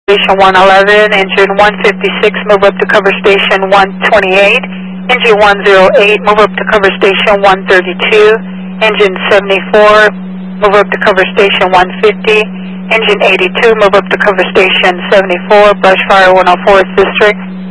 station 111, engine 156, move up to cover station 128, engine 108, move up to cover station 132, engine 74, move up to cover station 150, engine 82, move up to cover station 74, brush fire 104th district.